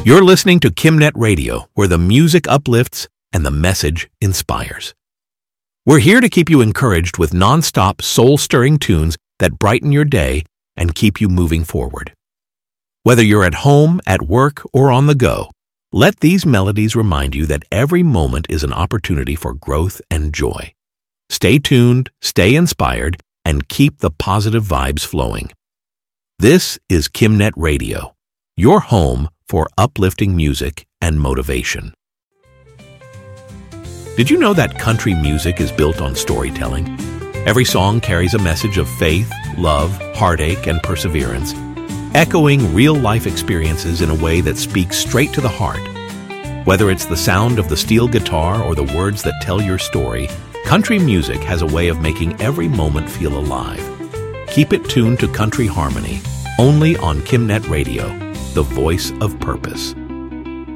You're listening to KimNet Radio, where the music uplifts and the message inspires. We're here to keep you encouraged with non-stop, soul-stirring tunes that brighten your day and keep you moving forward. Whether you're at home, at work, or on the go, let these melodies remind you that every moment is an opportunity for growth and joy. Stay tuned, stay inspired, and keep the positive vibes flowing. This is KimNet Radio, your home for uplifting music and motivation. Did you know that country music is built on storytelling? Every song carries a message of faith, love, heartache, and perseverance, echoing real-life experiences in a way that speaks straight to the heart. Whether it's the sound of the steel guitar or the words that tell your story, country music has a way of making every moment feel alive. Keep it tuned to Country Harmony, only on KimNet Radio, the voice of purpose.